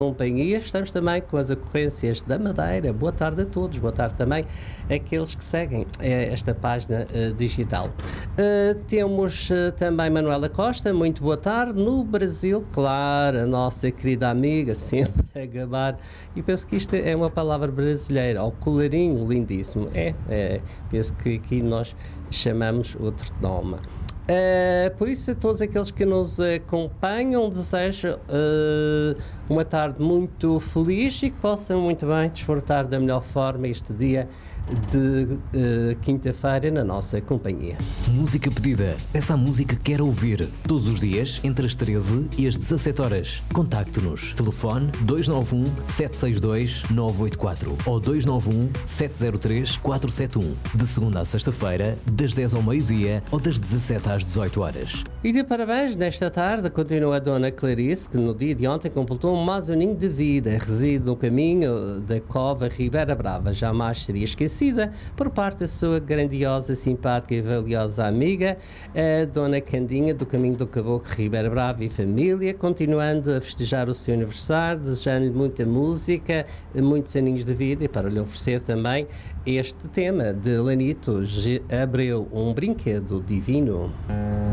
companhia. Estamos também com as ocorrências da Madeira. Boa tarde a todos, boa tarde também àqueles que seguem esta página digital. Temos também Manuela Costa, muito boa tarde. No Brasil, claro, a nossa querida amiga, sempre a gabar, e penso que isto é uma palavra brasileira, ao colarinho lindíssimo. Penso que aqui nós chamamos outro nome. Por isso, a todos aqueles que nos acompanham, desejo uma tarde muito feliz e que possam muito bem desfrutar da melhor forma este dia de quinta-feira na nossa companhia. Música pedida. Essa música que quer ouvir. Todos os dias, entre as 13 e as 17 horas. Contacte-nos. Telefone 291 762 984 ou 291 703 471. De segunda a sexta-feira, das 10 ao meio-dia ou das 17 às 18 horas. E de parabéns, nesta tarde continua a Dona Clarice, que no dia de ontem completou mais um aninho de vida. Reside no caminho da Cova Ribeira Brava. Jamais seria esquecida por parte da sua grandiosa, simpática e valiosa amiga, a Dona Candinha, do Caminho do Caboclo Ribeira Brava e família, continuando a festejar o seu aniversário, desejando-lhe muita música, muitos aninhos de vida, e para lhe oferecer também este tema de Lanito Abreu, um brinquedo divino.